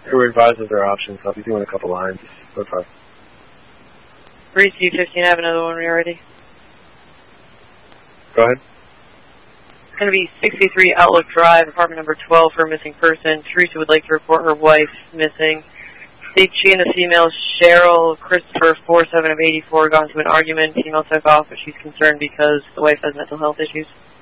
Who advises their options? I'll be doing a couple lines so far. Reese, U15, I have another one when you're ready. Go ahead. It's going to be 63 Outlook Drive, apartment number 12 for a missing person. Teresa would like to report her wife missing. States she and the female Cheryl Christopher 47 of 84 got into an argument. Female took off, but she's concerned because the wife has mental health issues.